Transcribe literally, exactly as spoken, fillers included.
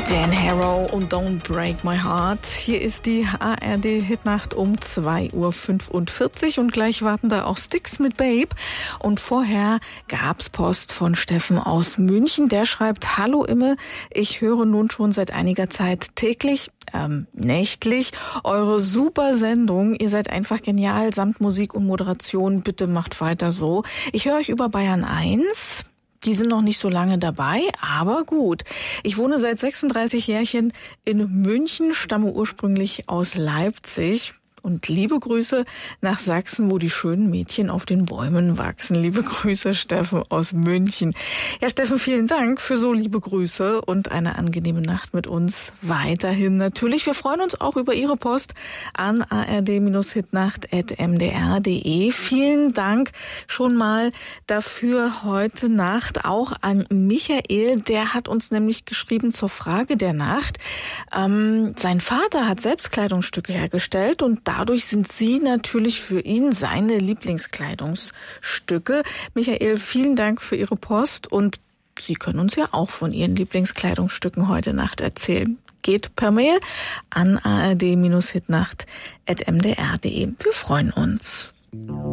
Dan Harrow und Don't Break My Heart. Hier ist die A R D-Hitnacht um zwei Uhr fünfundvierzig und gleich warten da auch Styx mit Babe. Und vorher gab's Post von Steffen aus München. Der schreibt: Hallo Imme, ich höre nun schon seit einiger Zeit täglich, ähm, nächtlich eure super Sendung. Ihr seid einfach genial, samt Musik und Moderation. Bitte macht weiter so. Ich höre euch über Bayern eins. Die sind noch nicht so lange dabei, aber gut. Ich wohne seit sechsunddreißig Jährchen in München, stamme ursprünglich aus Leipzig. Und liebe Grüße nach Sachsen, wo die schönen Mädchen auf den Bäumen wachsen. Liebe Grüße, Steffen aus München. Ja, Steffen, vielen Dank für so liebe Grüße und eine angenehme Nacht mit uns weiterhin. Natürlich, wir freuen uns auch über Ihre Post an a r d hitnacht at m d r punkt d e. Vielen Dank schon mal dafür heute Nacht auch an Michael. Der hat uns nämlich geschrieben zur Frage der Nacht. Ähm, sein Vater hat selbst Kleidungsstücke hergestellt und dadurch sind sie natürlich für ihn seine Lieblingskleidungsstücke. Michael, vielen Dank für Ihre Post und Sie können uns ja auch von Ihren Lieblingskleidungsstücken heute Nacht erzählen. Geht per Mail an a r d hitnacht at m d r punkt d e. Wir freuen uns.